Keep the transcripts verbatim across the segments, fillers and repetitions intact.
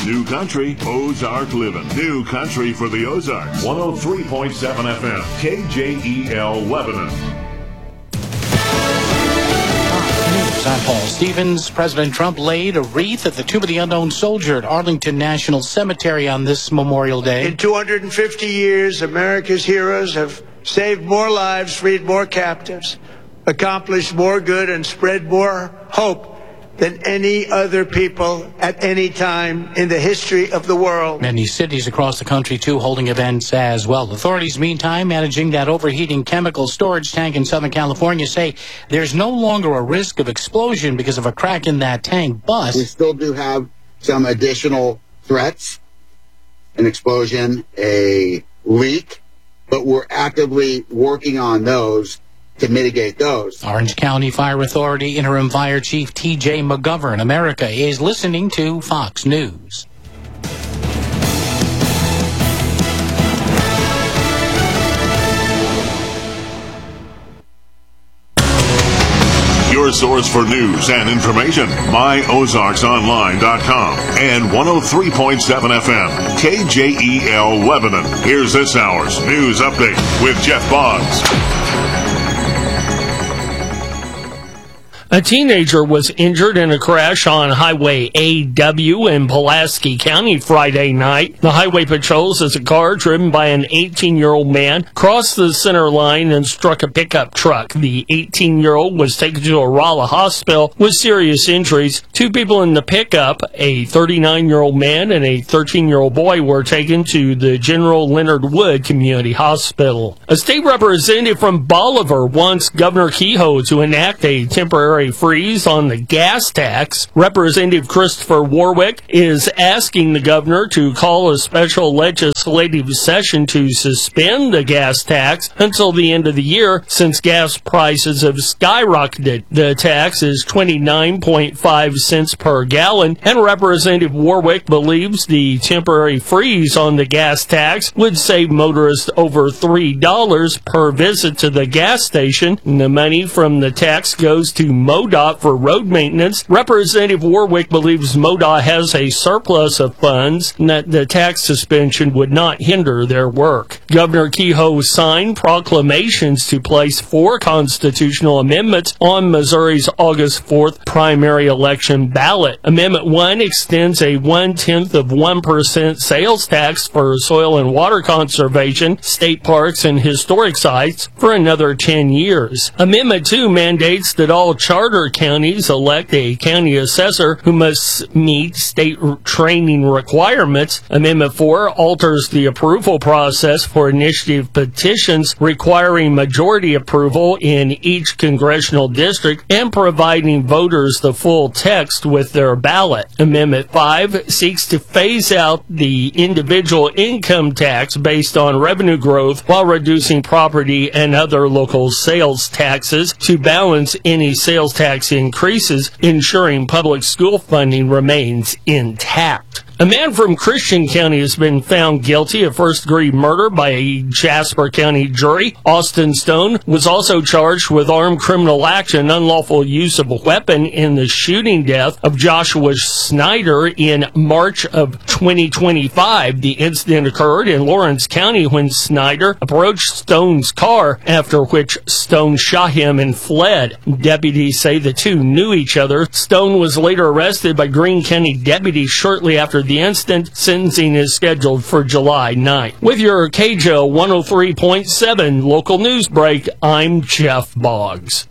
New Country, Ozark Living. New Country for the Ozarks. one oh three point seven F M, K J E L Lebanon. I'm Paul Stevens. President Trump laid a wreath at the Tomb of the Unknown Soldier at Arlington National Cemetery on this Memorial Day. In two hundred fifty years, America's heroes have saved more lives, freed more captives, accomplished more good, and spread more hope than any other people at any time in the history of the world. Many cities across the country, too, holding events as well. Authorities, meantime, managing that overheating chemical storage tank in Southern California, say there's no longer a risk of explosion because of a crack in that tank, but we still do have some additional threats, an explosion, a leak, but we're actively working on those to mitigate those. Orange County Fire Authority Interim Fire Chief T J McGovern, America is listening to Fox News. Your source for news and information, my ozarks online dot com and one oh three point seven F M, K J E L Lebanon. Here's this hour's news update with Jeff Boggs. A teenager was injured in a crash on Highway A W in Pulaski County Friday night. The highway patrol says a car driven by an eighteen-year-old man crossed the center line and struck a pickup truck. The eighteen-year-old was taken to a Rolla hospital with serious injuries. Two people in the pickup, a thirty-nine-year-old man and a thirteen-year-old boy, were taken to the General Leonard Wood Community Hospital. A state representative from Bolivar wants Governor Kehoe to enact a temporary freeze on the gas tax. Representative Christopher Warwick is asking the governor to call a special legislative session to suspend the gas tax until the end of the year, since gas prices have skyrocketed. The tax is twenty-nine point five cents per gallon, and Representative Warwick believes the temporary freeze on the gas tax would save motorists over three dollars per visit to the gas station. And the money from the tax goes to MoDOT for road maintenance. Representative Warwick believes MoDOT has a surplus of funds and that the tax suspension would not hinder their work. Governor Kehoe signed proclamations to place four constitutional amendments on Missouri's August fourth primary election ballot. Amendment one extends a one-tenth of one percent sales tax for soil and water conservation, state parks, and historic sites for another ten years. Amendment two mandates that all charter counties elect a county assessor who must meet state training requirements. Amendment four alters the approval process for initiative petitions, requiring majority approval in each congressional district and providing voters the full text with their ballot. Amendment five seeks to phase out the individual income tax based on revenue growth while reducing property and other local sales taxes to balance any sales tax increases, ensuring public school funding remains intact. A man from Christian County has been found guilty of first-degree murder by a Jasper County jury. Austin Stone was also charged with armed criminal action, unlawful use of a weapon in the shooting death of Joshua Snyder in March of twenty twenty-five. The incident occurred in Lawrence County when Snyder approached Stone's car, after which Stone shot him and fled. Deputies say the two knew each other. Stone was later arrested by Greene County deputies shortly after the incident. Sentencing is scheduled for July ninth. With your K J O one oh three point seven local news break, I'm Jeff Boggs.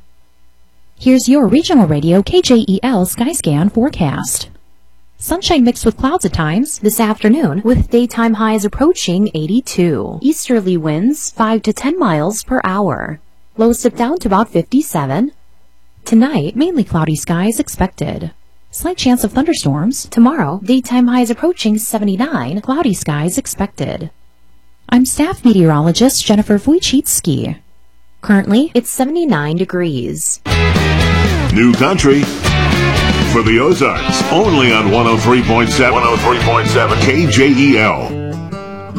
Here's your regional radio K J E L Skyscan forecast. Sunshine mixed with clouds at times this afternoon, with daytime highs approaching eighty-two. Easterly winds five to ten miles per hour. Lows dip down to about fifty-seven. Tonight, mainly cloudy skies expected. Slight chance of thunderstorms. Tomorrow, daytime highs approaching seventy-nine, cloudy skies expected. I'm staff meteorologist Jennifer Wojcicki. Currently, it's seventy-nine degrees. New Country for the Ozarks, only on one oh three point seven, one oh three point seven K J E L.